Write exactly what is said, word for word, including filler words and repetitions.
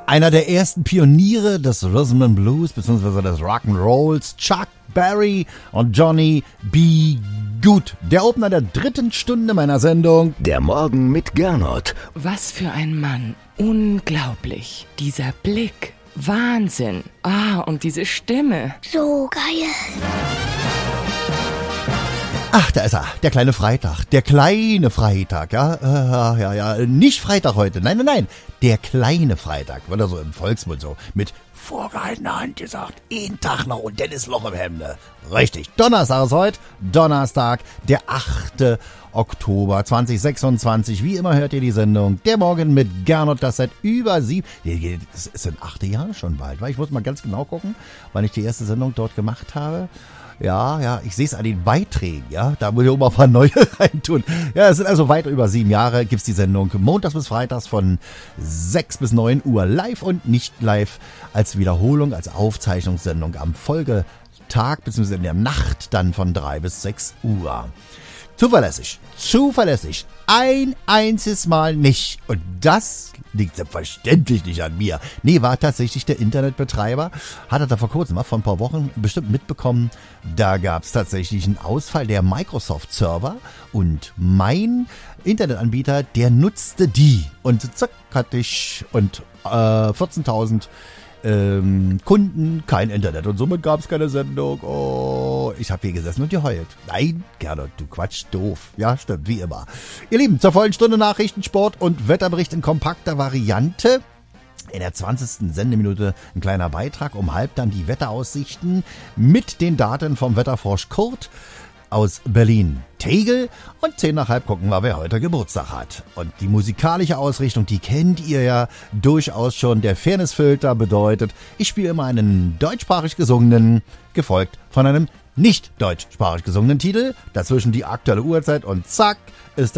Einer der ersten Pioniere des Rhythm and Blues bzw. des Rock'n'Rolls, Chuck Berry und Johnny B. Good. Der Opener der dritten Stunde meiner Sendung. Der Morgen mit Gernot. Was für ein Mann. Unglaublich. Dieser Blick. Wahnsinn. Ah, und diese Stimme. So geil. Ach, da ist er, der kleine Freitag, der kleine Freitag, ja, äh, ja, ja, nicht Freitag heute, nein, nein, nein, der kleine Freitag, wird er so im Volksmund so mit vorgehaltener Hand gesagt, ein Tag noch und dann ist Loch im Hemde. Richtig, Donnerstag ist heute, Donnerstag, der achte Oktober zweitausendsechsundzwanzig, wie immer hört ihr die Sendung, der Morgen mit Gernot, das seit über sieben, das sind achte Jahre schon bald, weil ich muss mal ganz genau gucken, wann ich die erste Sendung dort gemacht habe. Ja, ja, ich sehe es an den Beiträgen, ja, da muss ich auch mal ein paar neue reintun. Ja, es sind also weit über sieben Jahre, gibt's die Sendung montags bis freitags von sechs bis neun Uhr live und nicht live als Wiederholung, als Aufzeichnungssendung am Folgetag bzw. in der Nacht dann von drei bis sechs Uhr. Zuverlässig, zuverlässig, ein einziges Mal nicht. Und das liegt selbstverständlich nicht an mir. Nee, war tatsächlich der Internetbetreiber. Hat er da vor kurzem, vor ein paar Wochen bestimmt mitbekommen. Da gab es tatsächlich einen Ausfall der Microsoft-Server. Und mein Internetanbieter, der nutzte die. Und zack, hatte ich und äh, vierzehntausend Ähm, Kunden, kein Internet und somit gab es keine Sendung. Oh, ich habe hier gesessen und geheult. Nein, Gernot, du Quatsch, doof. Ja, stimmt, wie immer. Ihr Lieben, zur vollen Stunde Nachrichten, Sport und Wetterbericht in kompakter Variante. In der zwanzigsten Sendeminute ein kleiner Beitrag, um halb dann die Wetteraussichten mit den Daten vom Wetterfrosch Kurt aus Berlin-Tegel und zehn nach halb gucken wir, wer heute Geburtstag hat. Und die musikalische Ausrichtung, die kennt ihr ja durchaus schon. Der Fairnessfilter bedeutet, ich spiele immer einen deutschsprachig gesungenen, gefolgt von einem nicht deutschsprachig gesungenen Titel. Dazwischen die aktuelle Uhrzeit und zack ist